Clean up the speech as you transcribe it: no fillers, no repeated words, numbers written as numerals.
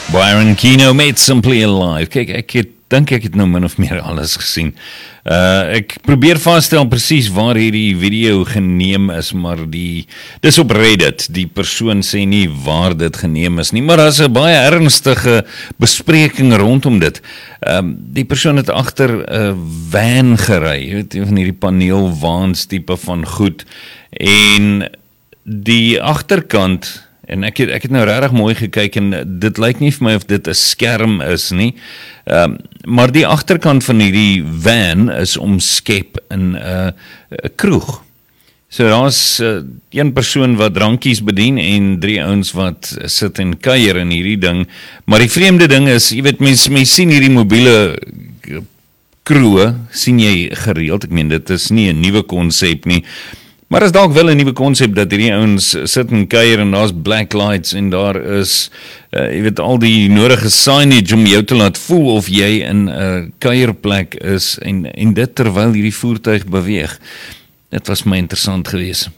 Byron Kino met Simply Alive. Kyk, ek dink ek het nou min of meer alles gesien. Ek probeer vasstel presies waar hierdie video geneem is, maar dis op Reddit. Die persoon sê nie waar dit geneem is nie, maar daar is 'n baie ernstige bespreking rondom dit. Die persoon het agter 'n van gery, jy weet, van hierdie paneelwaans tipe van goed, en die agterkant. En ek het nou regtig mooi gekyk en dit lyk nie vir my of dit 'n skerm is nie. Maar die agterkant van hierdie van is omskep in 'n kroeg. So daar's een persoon wat drankies bedien en 3 ouens wat sit en kuier in hierdie ding. Maar die vreemde ding is, jy weet, mense sien hierdie mobiele kroe, sien jy gereeld. Ek meen, dit is nie 'n nuwe konsep nie. Maar is dalk wel 'n nuwe konsep dat hierdie ouens sit en kuier en daar's black lights en daar is, jy weet, al die nodige signage om jou te laat voel of jy in 'n kuierplek is en dit terwyl hierdie voertuig beweeg. Dit was my interessant geweest.